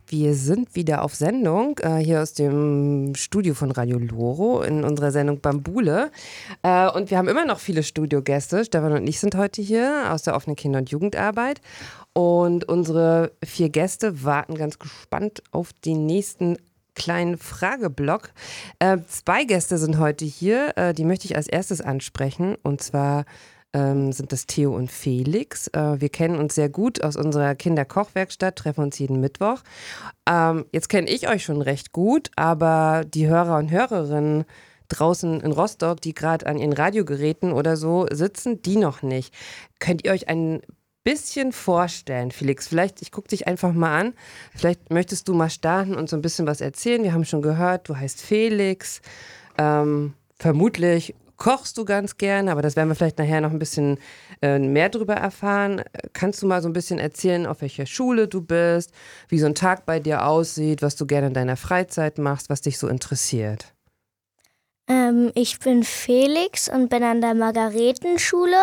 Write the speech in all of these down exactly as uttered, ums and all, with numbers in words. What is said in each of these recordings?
Wir sind wieder auf Sendung, äh, hier aus dem Studio von Radio Loro in unserer Sendung Bambule. Äh, und wir haben immer noch viele Studiogäste. Stefan und ich sind heute hier aus der offenen Kinder- und Jugendarbeit. Und unsere vier Gäste warten ganz gespannt auf den nächsten kleinen Frageblock. Äh, zwei Gäste sind heute hier, äh, die möchte ich als erstes ansprechen. Und zwar ähm, sind das Theo und Felix. Äh, wir kennen uns sehr gut aus unserer Kinderkochwerkstatt, treffen uns jeden Mittwoch. Ähm, jetzt kenne ich euch schon recht gut, aber die Hörer und Hörerinnen draußen in Rostock, die gerade an ihren Radiogeräten oder so sitzen, die noch nicht. Könnt ihr euch ein bisschen vorstellen, Felix? Vielleicht, ich gucke dich einfach mal an. Vielleicht möchtest du mal starten und so ein bisschen was erzählen. Wir haben schon gehört, du heißt Felix. Ähm, vermutlich kochst du ganz gerne, aber das werden wir vielleicht nachher noch ein bisschen äh, mehr drüber erfahren. Kannst du mal so ein bisschen erzählen, auf welcher Schule du bist, wie so ein Tag bei dir aussieht, was du gerne in deiner Freizeit machst, was dich so interessiert? Ähm, ich bin Felix und bin an der Margaretenschule.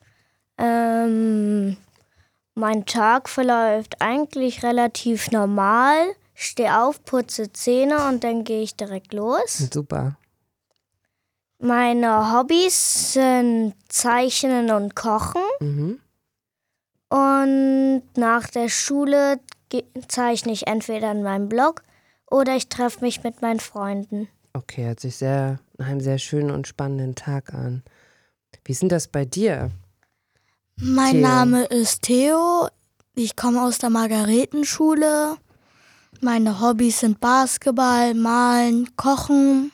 Ähm, mein Tag verläuft eigentlich relativ normal. Ich stehe auf, putze Zähne und dann gehe ich direkt los. Super. Meine Hobbys sind Zeichnen und Kochen. Mhm. Und nach der Schule ge- zeichne ich entweder in meinem Blog oder ich treffe mich mit meinen Freunden. Okay, hört sich sehr nach einem sehr schönen und spannenden Tag an. Wie ist denn das bei dir? Mein Theo. Name ist Theo. Ich komme aus der Margaretenschule. Meine Hobbys sind Basketball, Malen, Kochen.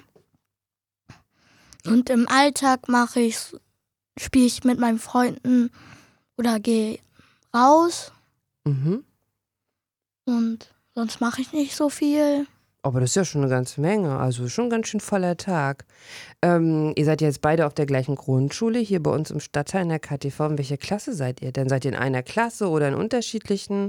Und im Alltag mache ich, spiele ich mit meinen Freunden oder gehe raus. Mhm. Und sonst mache ich nicht so viel. Aber das ist ja schon eine ganze Menge, also schon ein ganz schön voller Tag. Ähm, ihr seid jetzt beide auf der gleichen Grundschule, hier bei uns im Stadtteil in der K T V. In welcher Klasse seid ihr denn? Seid ihr in einer Klasse oder in unterschiedlichen?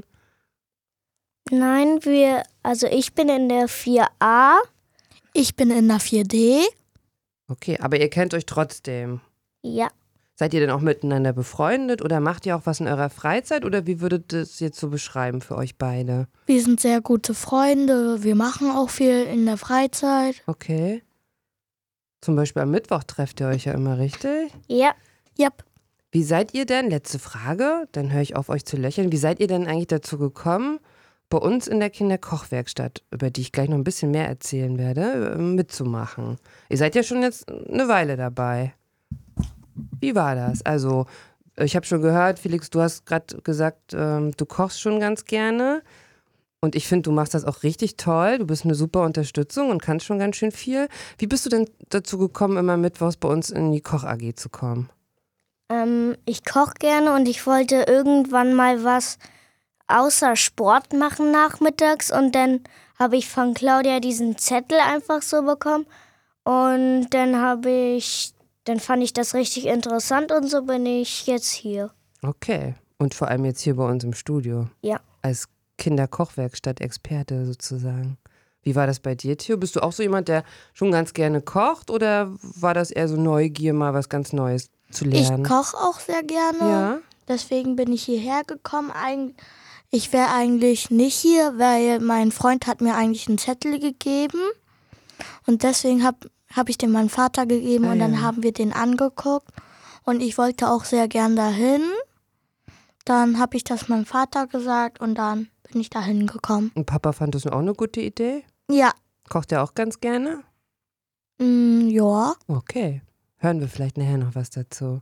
Nein, wir, also ich bin in der vier a. Ich bin in der vier D. Okay, aber ihr kennt euch trotzdem. Ja. Seid ihr denn auch miteinander befreundet oder macht ihr auch was in eurer Freizeit oder wie würdet ihr das jetzt so beschreiben für euch beide? Wir sind sehr gute Freunde. Wir machen auch viel in der Freizeit. Okay. Zum Beispiel am Mittwoch trefft ihr euch ja immer, richtig? Ja. Yep. Wie seid ihr denn, letzte Frage, dann höre ich auf, euch zu lächeln, wie seid ihr denn eigentlich dazu gekommen, bei uns in der Kinderkochwerkstatt, über die ich gleich noch ein bisschen mehr erzählen werde, mitzumachen? Ihr seid ja schon jetzt eine Weile dabei. Wie war das? Also, ich habe schon gehört, Felix, du hast gerade gesagt, ähm, du kochst schon ganz gerne. Und ich finde, du machst das auch richtig toll. Du bist eine super Unterstützung und kannst schon ganz schön viel. Wie bist du denn dazu gekommen, immer mittwochs bei uns in die Koch-A G zu kommen? Ähm, ich koche gerne und ich wollte irgendwann mal was außer Sport machen nachmittags. Und dann habe ich von Claudia diesen Zettel einfach so bekommen. Und dann habe ich, dann fand ich das richtig interessant und so bin ich jetzt hier. Okay. Und vor allem jetzt hier bei uns im Studio. Ja. Als Kinderkochwerkstatt-Experte sozusagen. Wie war das bei dir, Theo? Bist du auch so jemand, der schon ganz gerne kocht oder war das eher so Neugier, mal was ganz Neues zu lernen? Ich koche auch sehr gerne. Ja. Deswegen bin ich hierher gekommen. Eig- Ich wäre eigentlich nicht hier, weil mein Freund hat mir eigentlich einen Zettel gegeben. Und deswegen habe hab ich den meinem Vater gegeben Ah, und dann ja. haben wir den angeguckt. Und ich wollte auch sehr gern dahin. Dann habe ich das meinem Vater gesagt und dann bin ich dahin gekommen. Und Papa fand das auch eine gute Idee? Ja, Kocht er auch ganz gerne? mm, ja. Okay. Hören wir vielleicht nachher noch was dazu.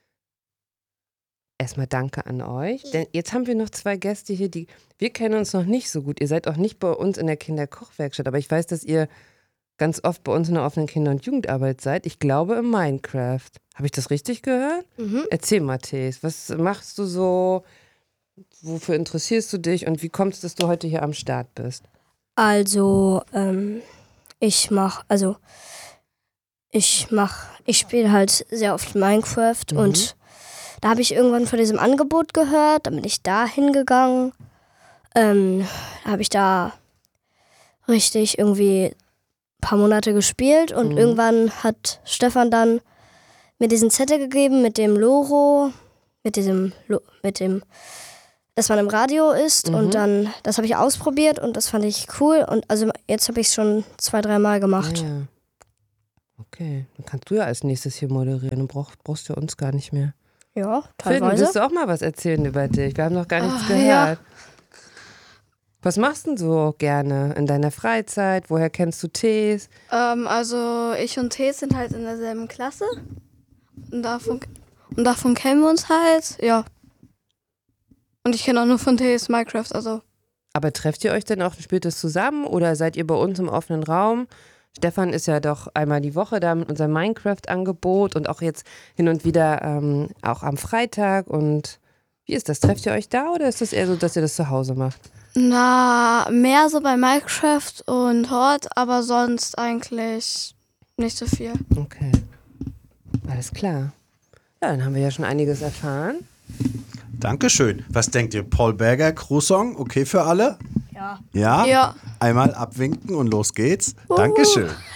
Erstmal danke an euch. Denn jetzt haben wir noch zwei Gäste hier, die wir kennen uns noch nicht so gut. Ihr seid auch nicht bei uns in der Kinderkochwerkstatt, aber ich weiß, dass ihr ganz oft bei uns in der offenen Kinder- und Jugendarbeit seid. Ich glaube im Minecraft. Habe ich das richtig gehört? Mhm. Erzähl, Matthias, was machst du so? Wofür interessierst du dich und wie kommt es, dass du heute hier am Start bist? Also, ähm, ich mach, also, ich mach, ich spiele halt sehr oft Minecraft Mhm. und da habe ich irgendwann von diesem Angebot gehört, dann bin ich da hingegangen, ähm, da habe ich da richtig irgendwie ein paar Monate gespielt und Mhm. irgendwann hat Stefan dann mir diesen Zettel gegeben mit dem Loro, mit diesem, Lo- mit dem dass man im Radio ist Mhm. und dann, das habe ich ausprobiert und das fand ich cool und also jetzt habe ich es schon zwei, dreimal gemacht. Ja, ja. Okay, dann kannst du ja als nächstes hier moderieren. Du brauchst, brauchst du uns gar nicht mehr. Ja, Finn, teilweise. willst du auch mal was erzählen über dich? Wir haben noch gar nichts Ah, gehört. ja. Was machst du denn so gerne in deiner Freizeit? Woher kennst du Tees? Ähm, also ich und Thes sind halt in derselben Klasse. Und davon, und davon kennen wir uns halt, ja. Und ich kenne auch nur von Thes Minecraft, also. Aber trefft ihr euch denn auch und spielt es zusammen oder seid ihr bei uns im offenen Raum? Stefan ist ja doch einmal die Woche da mit unserem Minecraft-Angebot und auch jetzt hin und wieder ähm, auch am Freitag. Und wie ist das? Trefft ihr euch da oder ist das eher so, dass ihr das zu Hause macht? Na, mehr so bei Minecraft und Horde, aber sonst eigentlich nicht so viel. Okay, alles klar. Ja, dann haben wir ja schon einiges erfahren. Dankeschön. Was denkt ihr? Paul Berger, Crew-Song, okay für alle? Ja. Ja? Ja. Einmal abwinken und los geht's. Dankeschön.